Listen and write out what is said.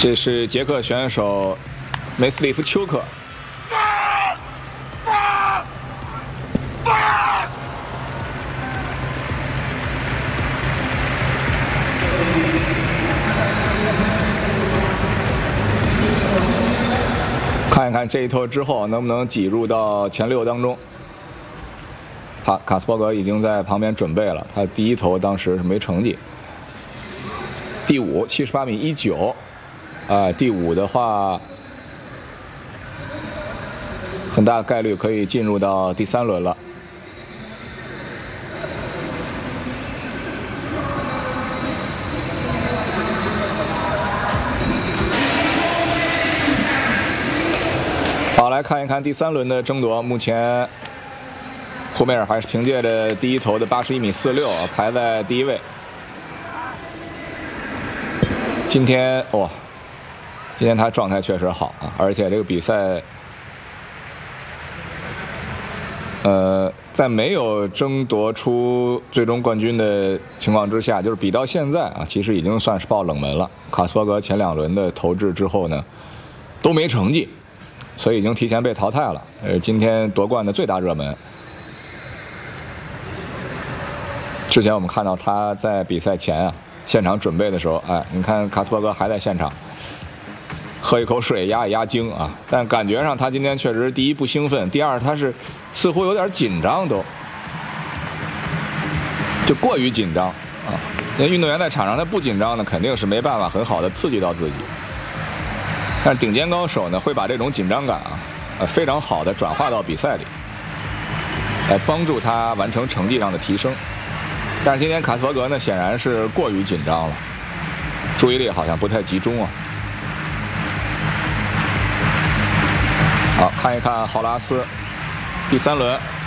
这是捷克选手梅斯里夫丘克。看一看这一投之后能不能挤入到前6当中。好，卡斯伯格已经在旁边准备了，他第一投当时是没成绩。第5 78.19米，第5的话，很大概率可以进入到第3轮了。好，来看一看第3轮的争夺，目前胡梅尔还是凭借着第一投的81.46米排在第1位。今天他状态确实好啊，而且这个比赛，在没有争夺出最终冠军的情况之下，就是比到现在啊，其实已经算是爆冷门了。卡斯伯格前2轮的投掷之后呢，都没成绩，所以已经提前被淘汰了。今天夺冠的最大热门。之前我们看到他在比赛前啊，现场准备的时候，你看卡斯伯格还在现场喝一口水压一压惊啊，但感觉上他今天确实第一不兴奋，第二他是似乎有点紧张，就过于紧张啊。那运动员在场上他不紧张呢，肯定是没办法很好的刺激到自己。但是顶尖高手呢，会把这种紧张感非常好的转化到比赛里，来帮助他完成成绩上的提升。但是今天卡斯伯格呢，显然是过于紧张了，注意力好像不太集中啊。好，看一看豪拉斯第3轮